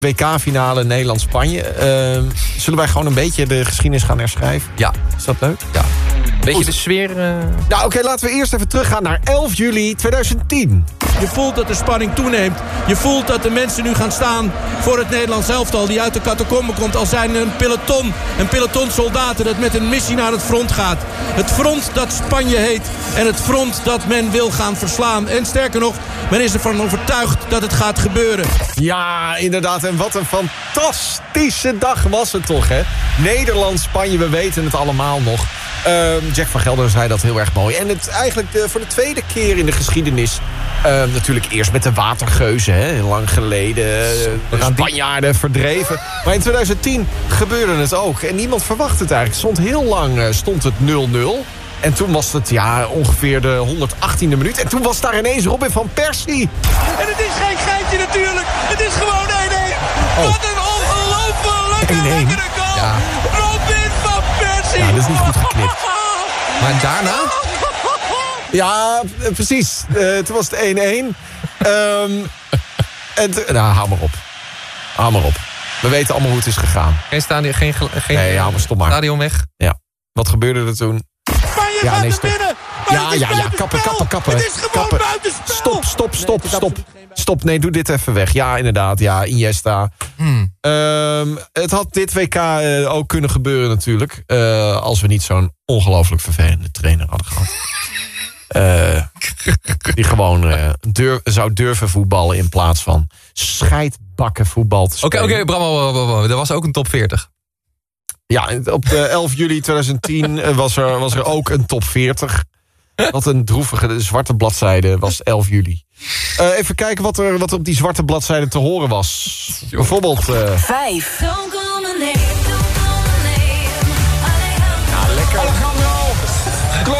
WK-finale Nederland-Spanje. Zullen wij gewoon een beetje de geschiedenis gaan herschrijven? Ja. Is dat leuk? Ja. Beetje de sfeer... Nou, oké, laten we eerst even teruggaan naar 11 juli 2010. Je voelt dat de spanning toeneemt. Je voelt dat de mensen nu gaan staan voor het Nederlands elftal... die uit de catacomben komt als zijn een peloton soldaten... dat met een missie naar het front gaat. Het front dat Spanje heet. En het front dat men wil gaan verslaan. En sterker nog, men is ervan overtuigd dat het gaat gebeuren. Ja, inderdaad. En wat een fantastische dag was het toch, hè? Nederland-Spanje, we weten het allemaal nog. Jack van Gelder zei dat heel erg mooi. En het eigenlijk voor de tweede keer in de geschiedenis... natuurlijk eerst met de watergeuzen, hè, heel lang geleden. De Spanjaarden verdreven. Maar in 2010 gebeurde het ook. En niemand verwacht het eigenlijk. Heel lang stond het 0-0. En toen was het ongeveer de 118e minuut. En toen was daar ineens Robin van Persie. En het is geen geintje natuurlijk. Het is gewoon 1-1. Oh. Wat een ongelofelijke 1-1. lekkere goal. Ja. Robin van Persie. Ja, dat is niet goed geknipt. Maar daarna... Ja, precies. Toen was het 1-1. Hou maar op. Hou maar op. We weten allemaal hoe het is gegaan. Geen stadion, geen Nee, hou maar stop maar. stadion weg. Ja. Wat gebeurde er toen? Spanje gaat er binnen. Ja, kappen. Het is gewoon buitenspel. Stop, nee, doe dit even weg. Ja, inderdaad, ja, Iniesta. Het had dit WK ook kunnen gebeuren natuurlijk. Als we niet zo'n ongelooflijk vervelende trainer hadden gehad. Die gewoon zou durven voetballen in plaats van scheidbakken voetbal te spelen. Oké, Bram, er was ook een top 40. Ja, op 11 juli 2010 was er ook een top 40. Wat een droevige zwarte bladzijde was 11 juli. Even kijken wat er op die zwarte bladzijde te horen was. Bijvoorbeeld... 5.